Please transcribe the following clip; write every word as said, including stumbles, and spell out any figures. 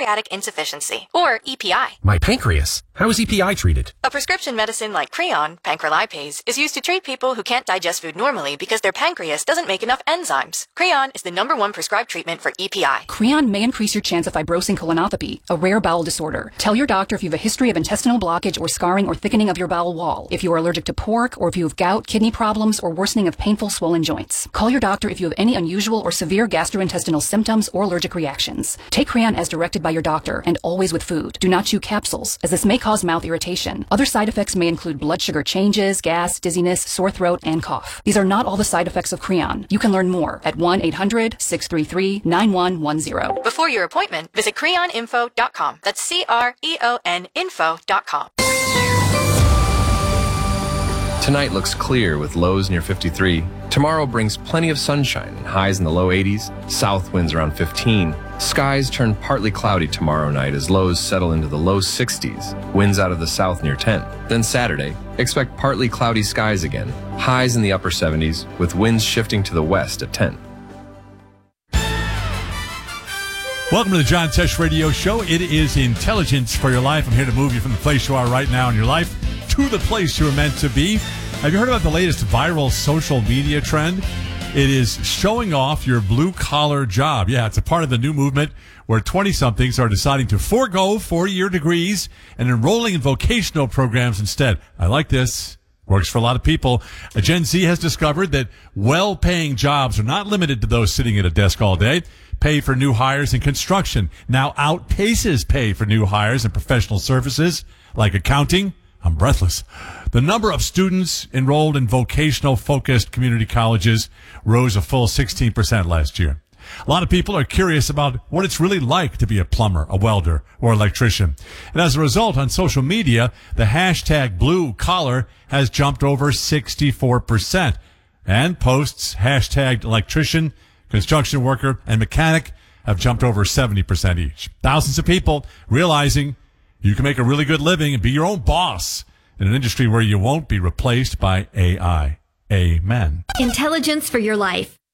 pancreatic insufficiency, or E P I. My pancreas? How is E P I treated? A prescription medicine like Creon, pancrelipase, is used to treat people who can't digest food normally because their pancreas doesn't make enough enzymes. Creon is the number one prescribed treatment for E P I. Creon may increase your chance of fibrosing colonopathy, a rare bowel disorder. Tell your doctor if you have a history of intestinal blockage or scarring or thickening of your bowel wall, if you are allergic to pork, or if you have gout, kidney problems, or worsening of painful swollen joints. Call your doctor if you have any unusual or severe gastrointestinal symptoms or allergic reactions. Take Creon as directed by your doctor and always with food. Do not chew capsules, as this may cause mouth irritation. Other side effects may include blood sugar changes, gas, dizziness, sore throat, and cough. These are not all the side effects of Creon. You can learn more at one eight hundred, six three three, nine one one zero. Before your appointment, visit creon info dot com. That's C R E O N info dot com. Tonight looks clear with lows near fifty-three. Tomorrow brings plenty of sunshine and highs in the low eighties, south winds around fifteen. Skies turn partly cloudy tomorrow night as lows settle into the low sixties, winds out of the south near ten. Then Saturday, expect partly cloudy skies again, highs in the upper seventies with winds shifting to the west at ten. Welcome to the John Tesh Radio Show. It is Intelligence for Your Life. I'm here to move you from the place you are right now in your life to the place you're meant to be. Have you heard about the latest viral social media trend? It is showing off your blue-collar job. Yeah, it's a part of the new movement where twenty-somethings are deciding to forego four-year degrees and enrolling in vocational programs instead. I like this. Works for a lot of people. A Gen Z has discovered that well-paying jobs are not limited to those sitting at a desk all day. Pay for new hires in construction now outpaces pay for new hires in professional services like accounting. I'm breathless. The number of students enrolled in vocational-focused community colleges rose a full sixteen percent last year. A lot of people are curious about what it's really like to be a plumber, a welder, or electrician. And as a result, on social media, the hashtag blue collar has jumped over sixty-four percent. And posts hashtagged electrician, construction worker, and mechanic have jumped over seventy percent each. Thousands of people realizing you can make a really good living and be your own boss in an industry where you won't be replaced by A I. Amen. Intelligence for Your Life.